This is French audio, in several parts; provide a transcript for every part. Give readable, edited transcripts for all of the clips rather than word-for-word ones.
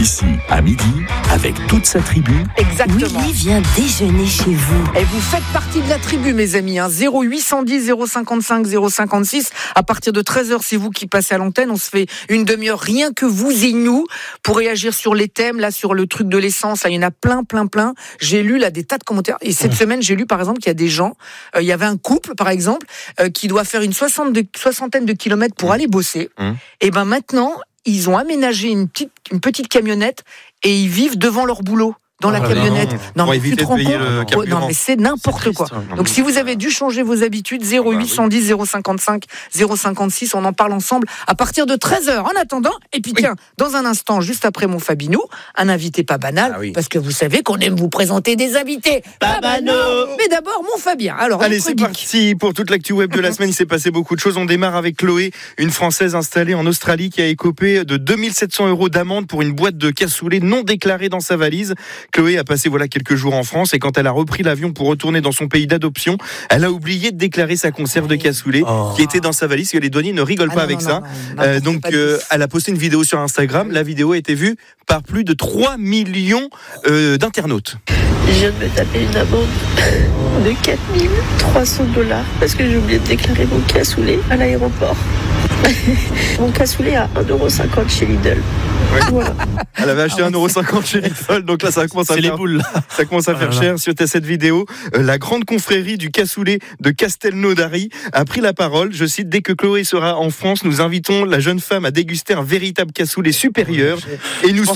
Ici, à midi, avec toute sa tribu. Exactement. Willy vient déjeuner chez vous. Et vous faites partie de la tribu, mes amis. 0810 055 056. À partir de 13h, c'est vous qui passez à l'antenne. On se fait une demi-heure, rien que vous et nous, pour réagir sur les thèmes. Là, sur le truc de l'essence, là, il y en a plein. J'ai lu là des tas de commentaires. Et cette semaine, j'ai lu par exemple qu'il y a des gens, il y avait un couple par exemple, qui doit faire une soixantaine de kilomètres pour aller bosser. Et ben maintenant, ils ont aménagé une petite camionnette et ils vivent devant leur boulot. Dans la camionnette. Non, mais tu te rends compte ? Non, mais c'est n'importe quoi. Donc, si vous avez dû changer vos habitudes, 0810 055 056, on en parle ensemble à partir de 13h. En attendant, et puis tiens, dans un instant, juste après mon Fabinou, un invité pas banal, parce que vous savez qu'on aime vous présenter des invités pas banaux. Mais d'abord, mon Fabien. Alors, allez, c'est parti pour toute l'actu web de la semaine. Il s'est passé beaucoup de choses. On démarre avec Chloé, une Française installée en Australie qui a écopé de 2700 € d'amende pour une boîte de cassoulet non déclarée dans sa valise. Chloé a passé quelques jours en France et quand elle a repris l'avion pour retourner dans son pays d'adoption, elle a oublié de déclarer sa conserve de cassoulet qui était dans sa valise, que les douaniers ne rigolent pas avec ça. Donc elle a posté une vidéo sur Instagram. La vidéo a été vue par plus de 3 millions d'internautes. Je viens de me taper une amende de $4 300 parce que j'ai oublié de déclarer mon cassoulet à l'aéroport. Mon cassoulet à 1,50 € chez Lidl. Voilà. Elle avait acheté 1,50 € chez Lidl, donc là ça commence à faire cher. Suite à cette vidéo, la grande confrérie du cassoulet de Castelnaudary a pris la parole. Je cite: dès que Chloé sera en France, nous invitons la jeune femme à déguster un véritable cassoulet supérieur. Et nous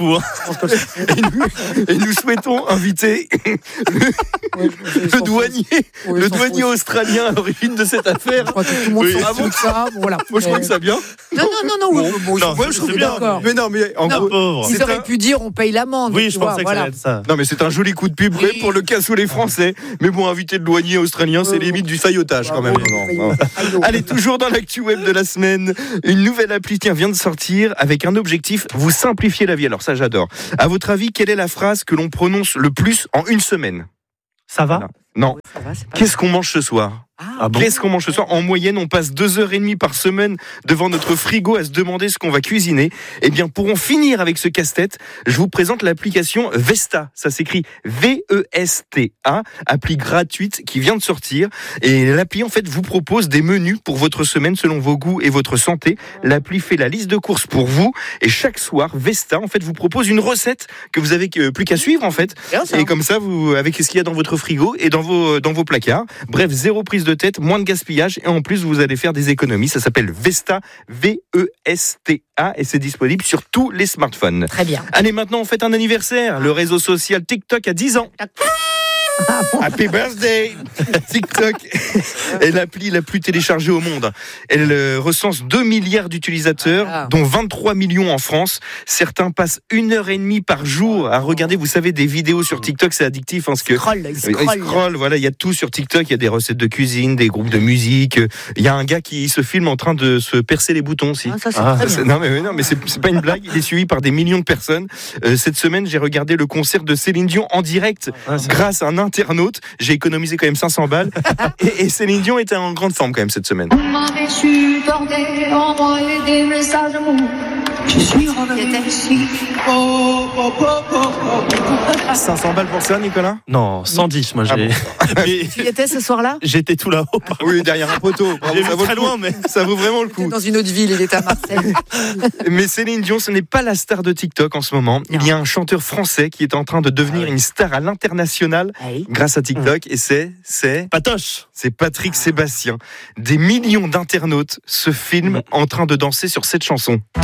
souhaitons inviter le douanier australien à l'origine de cette affaire. Je crois que tout le monde s'en fout de ça. Voilà. Moi je crois que ça vient. Non, je trouve bien. Mais non, mais en gros, ils auraient pu dire on paye l'amende. Oui, je pensais que ça allait être ça. Non, mais c'est un joli coup de pub pour le cassoulet français. Mais bon, inviter le douanier australien, c'est limite du faillotage quand même. Non. Allez, toujours dans l'actu web de la semaine, une nouvelle appli vient de sortir avec un objectif: vous simplifier la vie. Alors ça, j'adore. À votre avis, quelle est la phrase que l'on prononce le plus en une semaine? Ça va? Non. Qu'est-ce qu'on mange ce soir? Qu'est-ce qu'on mange ce soir? En moyenne, on passe 2h30 par semaine devant notre frigo à se demander ce qu'on va cuisiner. Eh bien, pour en finir avec ce casse-tête, je vous présente l'application Vesta. Ça s'écrit VESTA, appli gratuite qui vient de sortir. Et l'appli, en fait, vous propose des menus pour votre semaine selon vos goûts et votre santé. L'appli fait la liste de courses pour vous. Et chaque soir, Vesta, en fait, vous propose une recette que vous avez plus qu'à suivre, en fait. Et comme ça, vous, avec ce qu'il y a dans votre frigo et dans vos placards. Bref, zéro prise de tête, moins de gaspillage et en plus vous allez faire des économies. Ça s'appelle Vesta, VESTA, et c'est disponible sur tous les smartphones. Très bien. Allez, maintenant on fête un anniversaire. Le réseau social TikTok a 10 ans. Happy birthday TikTok est l'appli la plus téléchargée au monde. Elle recense 2 milliards d'utilisateurs, dont 23 millions en France. Certains passent 1h30 par jour à regarder, vous savez, des vidéos sur TikTok. C'est addictif, ils scrollent, voilà, il y a tout sur TikTok. Il y a des recettes de cuisine, des groupes de musique. Il y a un gars qui se filme en train de se percer les boutons aussi. Non mais c'est pas une blague. Il est suivi par des millions de personnes. Cette semaine, j'ai regardé le concert de Céline Dion en direct grâce à un internaute. J'ai économisé quand même 500 balles et Céline Dion était en grande forme quand même cette semaine. 500 balles pour ça, Nicolas? Non, 110 moi j'ai. Mais tu y étais ce soir-là? J'étais tout là-haut. Oui, derrière un poteau. J'ai vu très loin, mais ça vaut vraiment le coup. Dans une autre ville, il était à Marseille. Mais Céline Dion, ce n'est pas la star de TikTok en ce moment. Il y a un chanteur français qui est en train de devenir une star à l'international grâce à TikTok, et c'est Patoche. C'est Patrick Sébastien. Des millions d'internautes se filment en train de danser sur cette chanson.